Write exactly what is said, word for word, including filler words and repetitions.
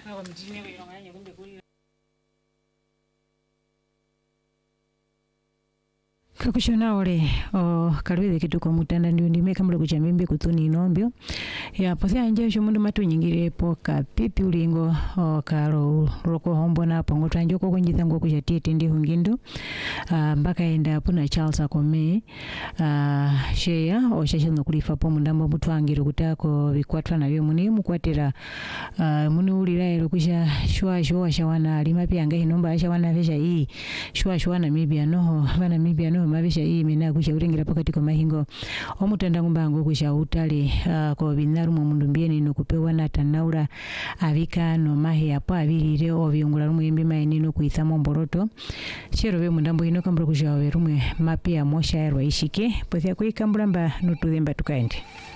Kwa mjini wewe unanganya kumbe kuli. Kakushona ole o kalweze kituko mutanda ndio ndimeka mlo kuchamimbe kutuni inombyo ya posia anje sho mundu matu nyingire poka pipi ulingo o karo roko hombo na pango tanjo ko kunjitha ngo kujatie tende hungindo mpaka uh, enda puna Charles akome uh, sheya o shashe no kulifa po mundambo mutwangiro kutako bikwatwa na byo muni mukwatira uh, muni ulira ero kusha shwa shwa shawana lima pia ngai nomba shawana vesha hii shwa shwa na mibia noho bana mibia noho mabisha hii mina kushaurigira pakati kwa mahingo omutanda ngumbango kushautale uh, ko binaru mu mundu mbieni no kupewa na tanaura abika no mahe apa abirire obyungula rumwe maini no kuithamo mboroto chero be mundambo ino kambro kushawe rumwe mapia mosha erwa ishike pothia kuikambulamba nutudemba tukaende.